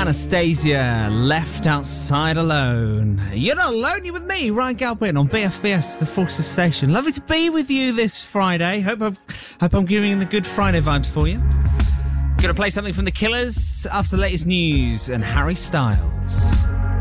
Anastasia, Left Outside Alone. You're not alone, you're with me, Ryan Galpin, on BFBS, the Forces Station. Lovely to be with you this Friday. Hope I'm giving the good Friday vibes for you. Gonna play something from The Killers after the latest news and Harry Styles.